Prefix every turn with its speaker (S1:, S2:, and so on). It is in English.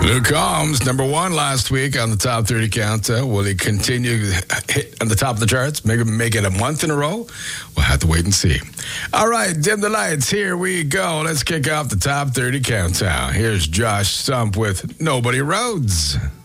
S1: Luke Combs, number one last week on the Top 30 Countdown. Will he continue to hit on the top of the charts? Maybe make it a month in a row? We'll have to wait and see. All right, dim the lights. Here we go. Let's kick off the Top 30 Countdown. Here's Josh Sump with Nobody Rhodes.